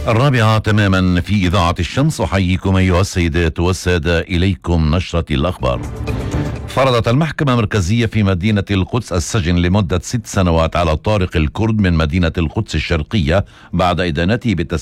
الرابعة تماما في إذاعة الشمس. أحييكم أيها السيدات والسادة، إليكم نشرة الأخبار. فرضت المحكمة المركزية في مدينة القدس السجن لمدة 6 سنوات على طارق الكرد من مدينة القدس الشرقية بعد إدانته